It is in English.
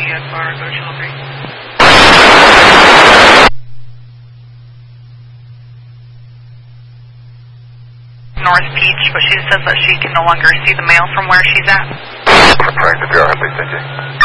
Bar, go channel 3. North Peach, but she says that she can no longer see the mail from where she's at. I'm trying to do our update, thank you.